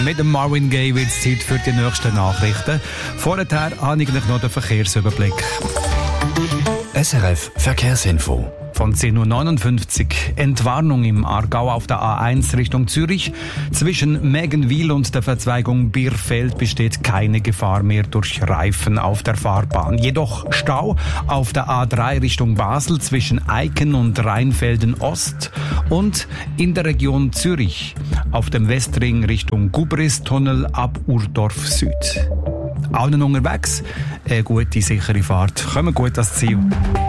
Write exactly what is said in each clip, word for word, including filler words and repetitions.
Mit dem Marvin Gaye wird es Zeit für die nächsten Nachrichten. Vorher habe ich noch den Verkehrsüberblick. S R F Verkehrsinfo. Von zehn Uhr neunundfünfzig Entwarnung im Aargau auf der A eins Richtung Zürich. Zwischen Mägenwil und der Verzweigung Bierfeld besteht keine Gefahr mehr durch Reifen auf der Fahrbahn. Jedoch Stau auf der A drei Richtung Basel zwischen Eiken und Rheinfelden Ost und in der Region Zürich auf dem Westring Richtung Gubristunnel ab Urdorf Süd. Allen unterwegs eine gute, sichere Fahrt. Kommen gut ans Ziel.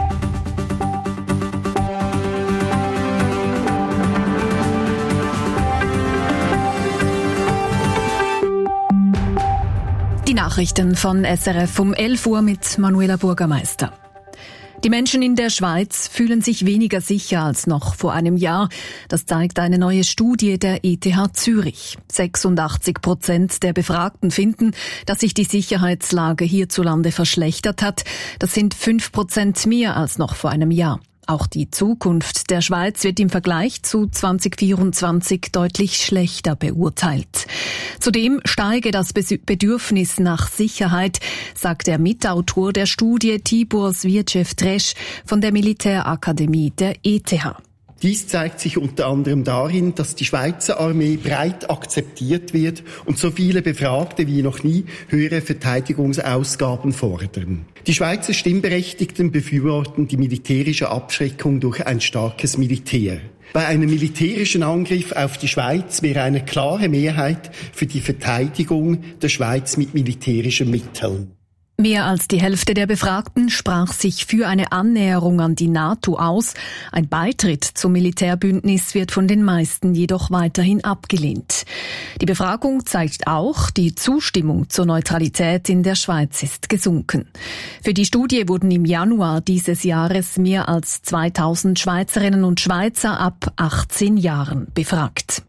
Die Nachrichten von S R F um elf Uhr mit Manuela Bürgermeister. Die Menschen in der Schweiz fühlen sich weniger sicher als noch vor einem Jahr. Das zeigt eine neue Studie der E T H Zürich. sechsundachtzig Prozent der Befragten finden, dass sich die Sicherheitslage hierzulande verschlechtert hat. Das sind fünf Prozent mehr als noch vor einem Jahr. Auch die Zukunft der Schweiz wird im Vergleich zu zwanzig vierundzwanzig deutlich schlechter beurteilt. Zudem steige das Bedürfnis nach Sicherheit, sagt der Mitautor der Studie Tibor Svircev-Tresch von der Militärakademie der E T H. Dies zeigt sich unter anderem darin, dass die Schweizer Armee breit akzeptiert wird und so viele Befragte wie noch nie höhere Verteidigungsausgaben fordern. Die Schweizer Stimmberechtigten befürworten die militärische Abschreckung durch ein starkes Militär. Bei einem militärischen Angriff auf die Schweiz wäre eine klare Mehrheit für die Verteidigung der Schweiz mit militärischen Mitteln. Mehr als die Hälfte der Befragten sprach sich für eine Annäherung an die NATO aus. Ein Beitritt zum Militärbündnis wird von den meisten jedoch weiterhin abgelehnt. Die Befragung zeigt auch, die Zustimmung zur Neutralität in der Schweiz ist gesunken. Für die Studie wurden im Januar dieses Jahres mehr als zweitausend Schweizerinnen und Schweizer ab achtzehn Jahren befragt.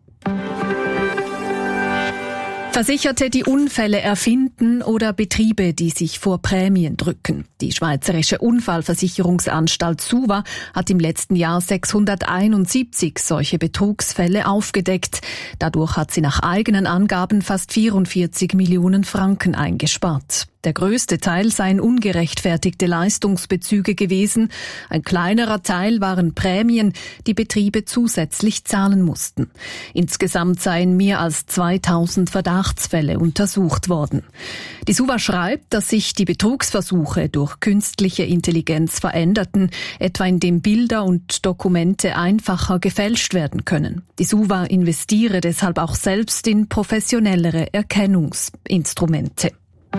Versicherte, die Unfälle erfinden oder Betriebe, die sich vor Prämien drücken. Die Schweizerische Unfallversicherungsanstalt SUVA hat im letzten Jahr sechshunderteinundsiebzig solche Betrugsfälle aufgedeckt. Dadurch hat sie nach eigenen Angaben fast vierundvierzig Millionen Franken eingespart. Der größte Teil seien ungerechtfertigte Leistungsbezüge gewesen. Ein kleinerer Teil waren Prämien, die Betriebe zusätzlich zahlen mussten. Insgesamt seien mehr als zweitausend Verdachtsfälle untersucht worden. Die SUVA schreibt, dass sich die Betrugsversuche durch künstliche Intelligenz veränderten, etwa indem Bilder und Dokumente einfacher gefälscht werden können. Die SUVA investiere deshalb auch selbst in professionellere Erkennungsinstrumente.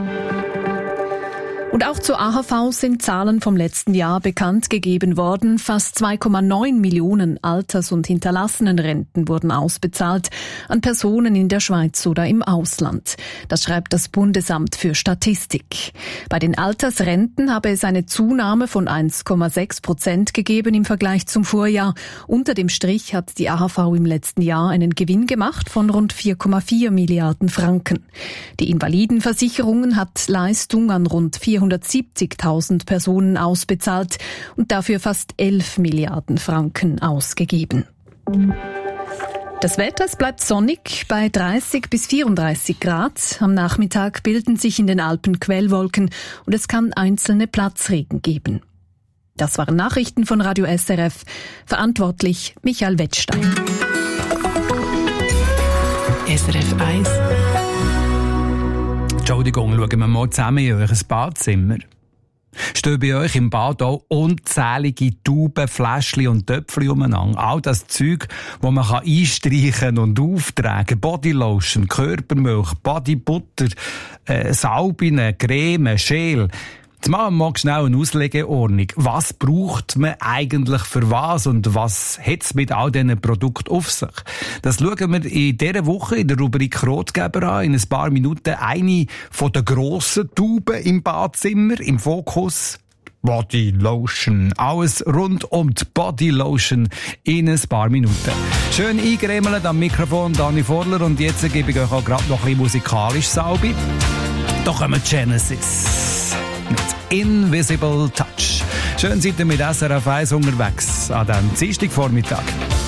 Und auch zur A H V sind Zahlen vom letzten Jahr bekannt gegeben worden. Fast zwei Komma neun Millionen Alters- und Hinterlassenenrenten wurden ausbezahlt an Personen in der Schweiz oder im Ausland. Das schreibt das Bundesamt für Statistik. Bei den Altersrenten habe es eine Zunahme von eins Komma sechs Prozent gegeben im Vergleich zum Vorjahr. Unter dem Strich hat die A H V im letzten Jahr einen Gewinn gemacht von rund vier Komma vier Milliarden Franken. Die Invalidenversicherung hat Leistung an rund vierhundertsiebzigtausend Personen ausbezahlt und dafür fast elf Milliarden Franken ausgegeben. Das Wetter, es bleibt sonnig bei dreißig bis vierunddreißig Grad. Am Nachmittag bilden sich in den Alpen Quellwolken und es kann einzelne Platzregen geben. Das waren Nachrichten von Radio S R F. Verantwortlich Michael Wettstein. S R F eins. Entschuldigung, schauen wir mal zusammen in euer Badzimmer. Stehen bei euch im Bad auch unzählige Tauben, Fläschchen und Töpfchen umeinander. All das Zeug, das man einstreichen und auftragen kann. Bodylotion, Körpermilch, Bodybutter, äh, Salbinen, Creme, Schäl. Jetzt machen wir mal schnell eine Auslegeordnung. Was braucht man eigentlich für was und was hat es mit all diesen Produkten auf sich? Das schauen wir in dieser Woche in der Rubrik Rotgeber an. In ein paar Minuten eine von den grossen Tauben im Badzimmer im Fokus. Bodylotion. Alles rund um die Bodylotion in ein paar Minuten. Schön eingeremmelt am Mikrofon Dani Vorler und jetzt gebe ich euch auch gerade noch ein bisschen musikalisch Salbe. Da kommen Genesis mit Invisible Touch. Schön seid ihr mit S R F eins unterwegs an diesem Dienstagvormittag.